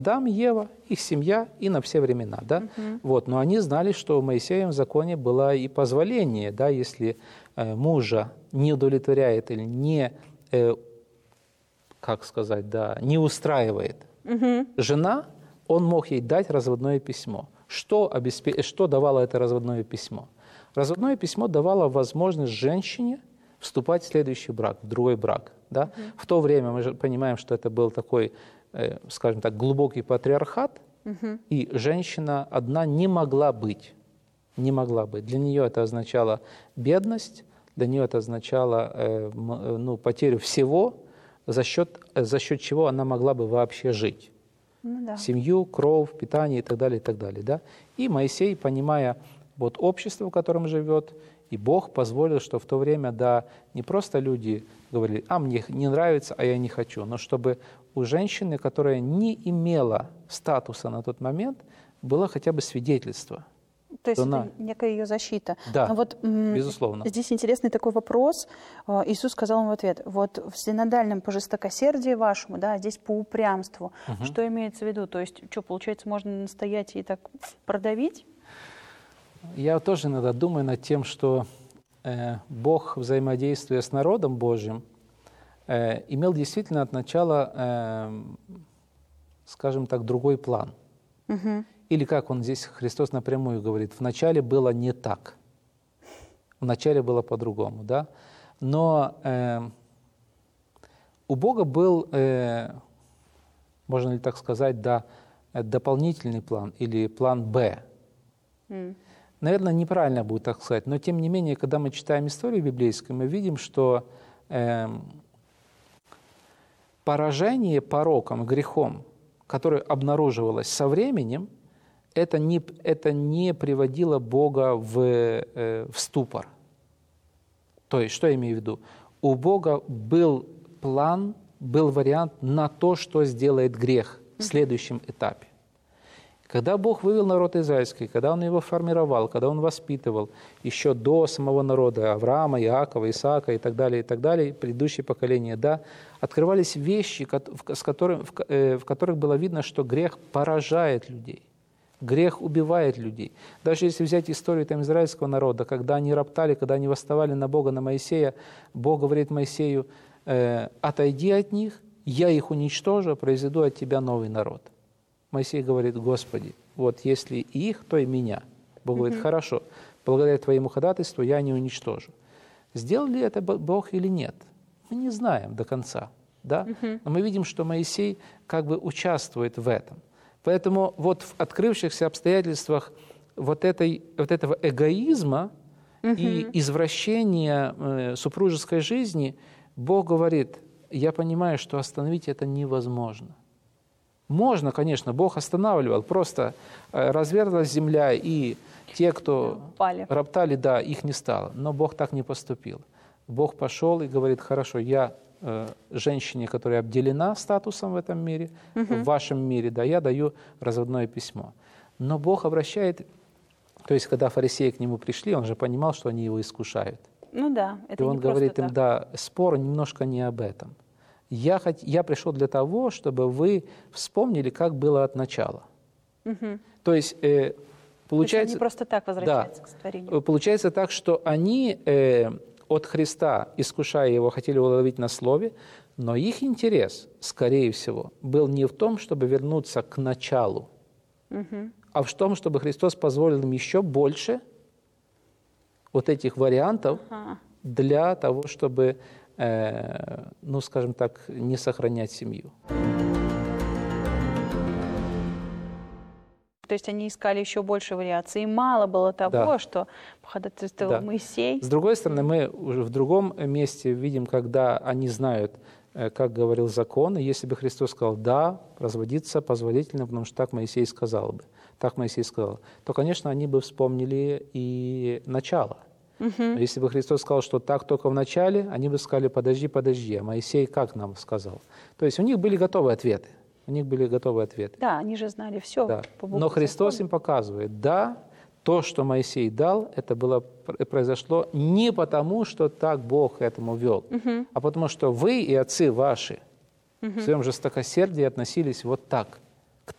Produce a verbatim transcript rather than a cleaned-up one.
Адам, Ева, их семья и на все времена, да? Uh-huh. Вот, но они знали, что в Моисеевом законе было и позволение, да, если э, мужа не удовлетворяет или не, э, как сказать, да, не устраивает uh-huh. жена, он мог ей дать разводное письмо. Что, обеспе... что давало это разводное письмо? Разводное письмо давало возможность женщине вступать в следующий брак, в другой брак, да? Uh-huh. В то время мы же понимаем, что это был такой, скажем так, глубокий патриархат, угу. и женщина одна не могла быть, не могла быть. Для нее это означало бедность, для нее это означало э, ну, потерю всего, за счет, за счет чего она могла бы вообще жить. Ну, да. Семью, кровь, питание и так далее, и так далее. Да? И Моисей, понимая вот, общество, в котором живет, и Бог позволил, что в то время, да, не просто люди говорили, а мне не нравится, а я не хочу, но чтобы у женщины, которая не имела статуса на тот момент, было хотя бы свидетельство. То есть она... это некая ее защита. Да, но вот, безусловно. Здесь интересный такой вопрос. Иисус сказал ему в ответ, вот в синодальном по жестокосердии вашему, да, здесь по упрямству. Угу. Что имеется в виду? То есть, что, получается, можно настоять и так продавить? Я тоже иногда думаю над тем, что э, Бог, взаимодействуя с народом Божьим, э, имел действительно от начала, э, скажем так, другой план. Угу. Или как он здесь, Христос напрямую говорит, вначале было не так, вначале было по-другому, да? Но э, у Бога был, э, можно ли так сказать, да, дополнительный план или план «Б». Mm. Наверное, неправильно будет так сказать, но тем не менее, когда мы читаем историю библейскую, мы видим, что э, поражение пороком, грехом, которое обнаруживалось со временем, это не, это не приводило Бога в, э, в ступор. То есть, что я имею в виду? У Бога был план, был вариант на то, что сделает грех в следующем этапе. Когда Бог вывел народ израильский, когда Он его формировал, когда Он воспитывал, еще до самого народа, Авраама, Иакова, Исаака и так далее, и так далее, предыдущие поколения, да, открывались вещи, с которым, в которых было видно, что грех поражает людей, грех убивает людей. Даже если взять историю там, израильского народа, когда они роптали, когда они восставали на Бога, на Моисея, Бог говорит Моисею, э, отойди от них, я их уничтожу, произведу от тебя новый народ. Моисей говорит, Господи, вот если их, то и меня. Бог говорит, mm-hmm. хорошо, благодаря Твоему ходатайству я не уничтожу. Сделал ли это Бог или нет? Мы не знаем до конца. Да? Mm-hmm. Но мы видим, что Моисей как бы участвует в этом. Поэтому вот в открывшихся обстоятельствах вот, этой, вот этого эгоизма mm-hmm. и извращения э, супружеской жизни Бог говорит, я понимаю, что остановить это невозможно. Можно, конечно, Бог останавливал, просто разверзлась земля, и те, кто Пали. роптали, да, их не стало. Но Бог так не поступил. Бог пошел и говорит, хорошо, я э, женщине, которая обделена статусом в этом мире, угу. в вашем мире, да, я даю разводное письмо. Но Бог обращает, то есть, когда фарисеи к нему пришли, он же понимал, что они его искушают. Ну да, это и он не говорит им, так. да, спор немножко не об этом. Я, хоть, я пришел для того, чтобы вы вспомнили, как было от начала. Угу. То есть, э, получается... То есть они просто так возвращаются да, к сотворению. Получается так, что они э, от Христа, искушая его, хотели уловить на слове, но их интерес, скорее всего, был не в том, чтобы вернуться к началу, угу. а в том, чтобы Христос позволил им еще больше вот этих вариантов ага. для того, чтобы... ну, скажем так, не сохранять семью. То есть они искали еще больше вариаций, и мало было того, да. что походатайствовал да. Моисей. С другой стороны, мы уже в другом месте видим, когда они знают, как говорил закон, и если бы Христос сказал, да, разводиться позволительно, потому что так Моисей сказал бы, так Моисей сказал, то, конечно, они бы вспомнили и начало. Угу. Если бы Христос сказал, что так только в начале, они бы сказали, подожди, подожди, а Моисей как нам сказал? То есть у них были готовые ответы. У них были готовые ответы. Да, они же знали все. Да. По букву Но Христос закона. им показывает, да, то, что Моисей дал, это было, произошло не потому, что так Бог к этому вел, угу. а потому что вы и отцы ваши угу. в своем жестокосердии относились вот так.